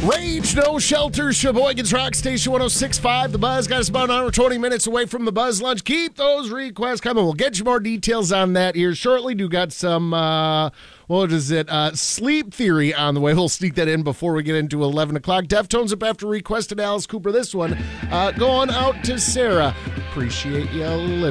Rage, No Shelter, Sheboygan's Rock Station 106.5. The Buzz got us about an hour, 20 minutes away from the Buzz Lunch. Keep those requests coming. We'll get you more details on that here shortly. Do got some, Sleep Theory on the way. We'll sneak that in before we get into 11 o'clock. Deftones up after requested Alice Cooper. This one going out to Sarah. Appreciate you listening.